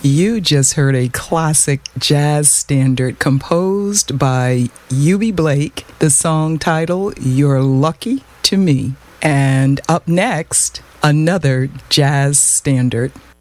You just heard a classic jazz standard composed by Eubie Blake, the song title, You're Lucky to Me. And up next, another jazz standard